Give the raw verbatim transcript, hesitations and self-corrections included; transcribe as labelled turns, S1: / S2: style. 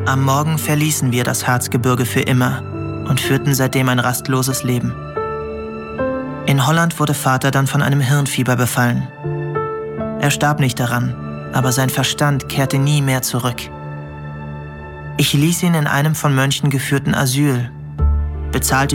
S1: Am Morgen verließen wir das Harzgebirge für immer und führten seitdem ein rastloses Leben. In Holland wurde Vater dann von einem Hirnfieber befallen. Er starb nicht daran, aber sein Verstand kehrte nie mehr zurück. Ich ließ ihn in einem von Mönchen geführten Asyl, bezahlte